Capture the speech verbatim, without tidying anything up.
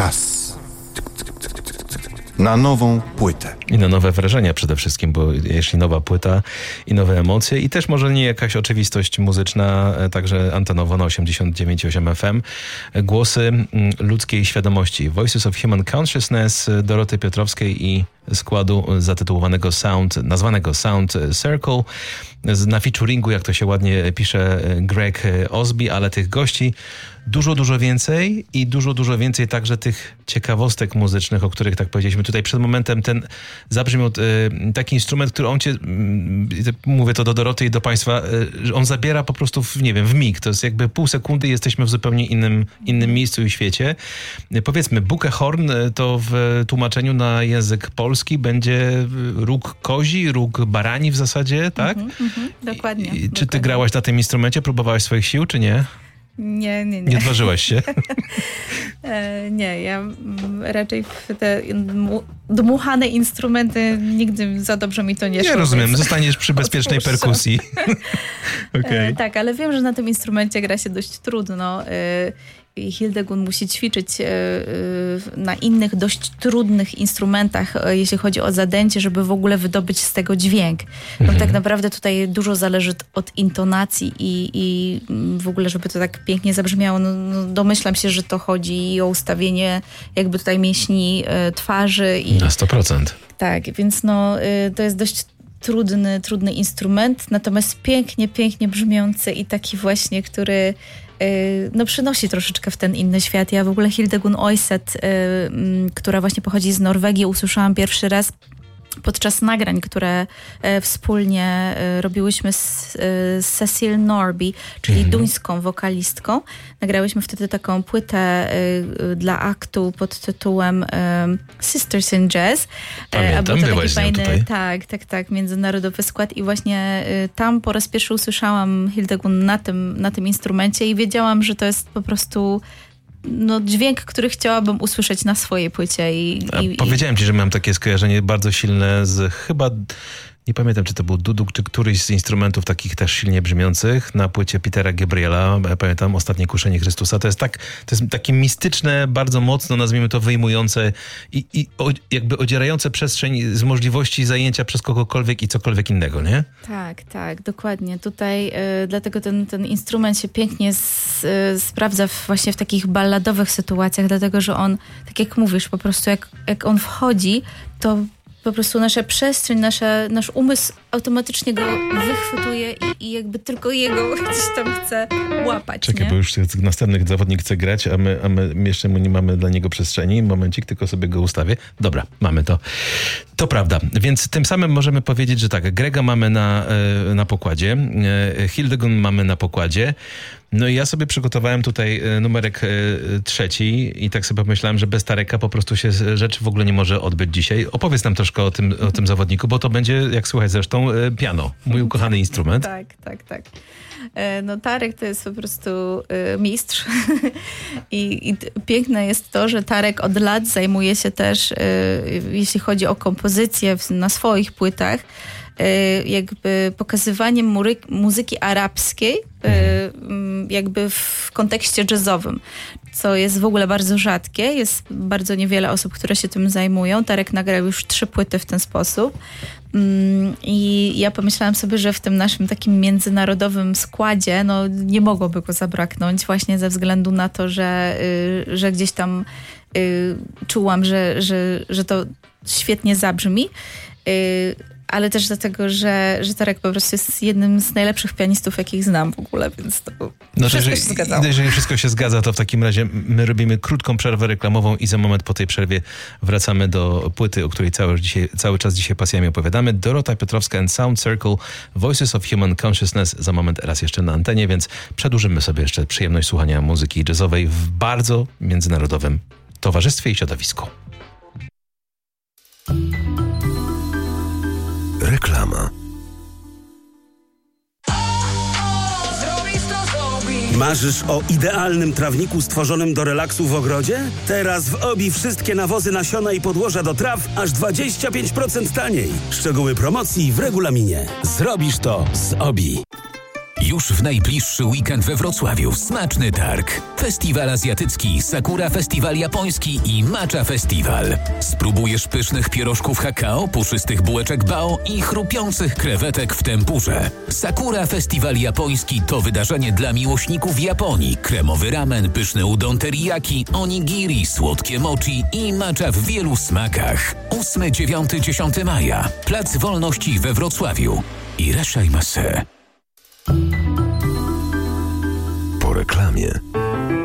czas na nową płytę. I na nowe wrażenia przede wszystkim, bo jeśli nowa płyta i nowe emocje i też może nie jakaś oczywistość muzyczna, także antenowo na osiemdziesiąt dziewięć przecinek osiem F M. Głosy ludzkiej świadomości. Voices of Human Consciousness Doroty Piotrowskiej i składu zatytułowanego Sound, nazwanego Sound Circle. Na featuringu, jak to się ładnie pisze, Greg Osby, ale tych gości dużo, dużo więcej i dużo, dużo więcej także tych ciekawostek muzycznych, o których tak powiedzieliśmy tutaj przed momentem. Ten zabrzmiał y, taki instrument, który on cię, y, mówię to do Doroty i do Państwa, y, on zabiera po prostu, w, nie wiem, w mig. To jest jakby pół sekundy i jesteśmy w zupełnie innym, innym miejscu i świecie. Y, powiedzmy, Buckhorn y, to w tłumaczeniu na język polski będzie róg kozi, róg barani w zasadzie, tak? Mm-hmm, mm-hmm, dokładnie. I, czy dokładnie. ty grałaś na tym instrumencie? Próbowałaś swoich sił, czy nie? Nie, nie, nie. Nie odważyłaś się? e, nie, ja raczej w te dmuchane instrumenty nigdy za dobrze mi to nie szło. Nie rozumiem, więc... zostaniesz przy bezpiecznej perkusji. Okay. e, tak, ale wiem, że na tym instrumencie gra się dość trudno. E, i Hildegun musi ćwiczyć e, e, na innych dość trudnych instrumentach, e, jeśli chodzi o zadęcie, żeby w ogóle wydobyć z tego dźwięk. No, mhm. Tak naprawdę tutaj dużo zależy od intonacji i, i w ogóle, żeby to tak pięknie zabrzmiało. No, no, domyślam się, że to chodzi o ustawienie jakby tutaj mięśni e, twarzy. I, na sto procent. Tak, więc no, e, to jest dość trudny, trudny instrument, natomiast pięknie, pięknie brzmiący i taki właśnie, który no przynosi troszeczkę w ten inny świat. Ja w ogóle Hildegun Oyseth, która właśnie pochodzi z Norwegii, usłyszałam pierwszy raz podczas nagrań, które e, wspólnie e, robiłyśmy z, e, z Cecil Norby, czyli mm. duńską wokalistką. Nagrałyśmy wtedy taką płytę e, dla aktu pod tytułem e, Sisters in Jazz. Pamiętam, a był to byłaś taki z nią tutaj. Tak, tak, tak, międzynarodowy skład i właśnie e, tam po raz pierwszy usłyszałam Hildegun na tym, na tym instrumencie i wiedziałam, że to jest po prostu no, dźwięk, który chciałabym usłyszeć na swojej płycie. I, i, powiedziałem ci, że mam takie skojarzenie bardzo silne z chyba, nie pamiętam, czy to był duduk, czy któryś z instrumentów takich też silnie brzmiących na płycie Petera Gabriela. Pamiętam Ostatnie Kuszenie Chrystusa. To jest tak, to jest takie mistyczne, bardzo mocno, nazwijmy to, wyjmujące i, i o, jakby odzierające przestrzeń z możliwości zajęcia przez kogokolwiek i cokolwiek innego, nie? Tak, tak, dokładnie. Tutaj y, dlatego ten, ten instrument się pięknie z, y, sprawdza w, właśnie w takich balladowych sytuacjach, dlatego, że on, tak jak mówisz, po prostu jak, jak on wchodzi, to po prostu nasza przestrzeń, nasza, nasz umysł automatycznie go wychwytuje i, i jakby tylko jego gdzieś tam chce łapać. Czekaj, nie? bo już następny zawodnik chce grać, a my, a my jeszcze nie mamy dla niego przestrzeni. Momencik, tylko sobie go ustawię. Dobra, mamy to. To prawda. Więc tym samym możemy powiedzieć, że tak, Grega mamy na, na pokładzie, Hildegun mamy na pokładzie. No i ja sobie przygotowałem tutaj numerek trzeci i tak sobie pomyślałem, że bez Tareka po prostu się rzecz w ogóle nie może odbyć dzisiaj. Opowiedz nam troszkę o tym, o tym zawodniku, bo to będzie, jak słuchaj zresztą, piano. Mój ukochany instrument. Tak, tak, tak. No Tarek to jest po prostu mistrz I, i piękne jest to, że Tarek od lat zajmuje się też, jeśli chodzi o kompozycję na swoich płytach, jakby pokazywaniem mury, muzyki arabskiej jakby w kontekście jazzowym, co jest w ogóle bardzo rzadkie. Jest bardzo niewiele osób, które się tym zajmują. Tarek nagrał już trzy płyty w ten sposób. I ja pomyślałam sobie, że w tym naszym takim międzynarodowym składzie no, nie mogłoby go zabraknąć właśnie ze względu na to, że, że gdzieś tam czułam, że, że, że to świetnie zabrzmi. Ale też dlatego, że, że Tarek po prostu jest jednym z najlepszych pianistów, jakich znam w ogóle, więc to no wszystko jeżeli, się zgadzało. Jeżeli wszystko się zgadza, to w takim razie my robimy krótką przerwę reklamową i za moment po tej przerwie wracamy do płyty, o której cały, dzisiaj, cały czas dzisiaj pasjami opowiadamy. Dorota Piotrowska and Sound Circle, Voices of Human Consciousness. Za moment raz jeszcze na antenie, więc przedłużymy sobie jeszcze przyjemność słuchania muzyki jazzowej w bardzo międzynarodowym towarzystwie i środowisku. Reklama. Marzysz o idealnym trawniku stworzonym do relaksu w ogrodzie? Teraz w Obi wszystkie nawozy, nasiona i podłoża do traw aż dwadzieścia pięć procent taniej. Szczegóły promocji w regulaminie. Zrobisz to z Obi. Już w najbliższy weekend we Wrocławiu smaczny targ. Festiwal azjatycki, Sakura Festiwal japoński i Matcha Festiwal. Spróbujesz pysznych pierożków hakao, puszystych bułeczek bao i chrupiących krewetek w tempurze. Sakura Festiwal japoński to wydarzenie dla miłośników Japonii. Kremowy ramen, pyszny udon teriyaki, onigiri, słodkie mochi i matcha w wielu smakach. ósmego, dziewiątego, dziesiątego maja. Plac Wolności we Wrocławiu. Irashaimase. Po reklamie.